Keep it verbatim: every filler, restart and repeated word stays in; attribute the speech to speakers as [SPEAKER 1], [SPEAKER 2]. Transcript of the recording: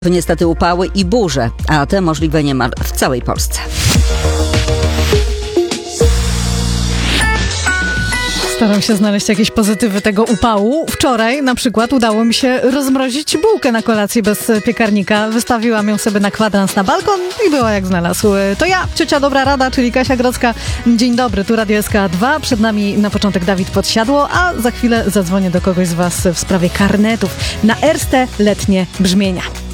[SPEAKER 1] Niestety upały i burze, a te możliwe niemal w całej Polsce.
[SPEAKER 2] Staram się znaleźć jakieś pozytywy tego upału. Wczoraj na przykład udało mi się rozmrozić bułkę na kolację bez piekarnika. Wystawiłam ją sobie na kwadrans na balkon i była jak znalazł. To ja, ciocia Dobra Rada, czyli Kasia Grodzka. Dzień dobry, tu Radio S K dwa. Przed nami na początek Dawid Podsiadło, a za chwilę zadzwonię do kogoś z was w sprawie karnetów na erste letnie brzmienia.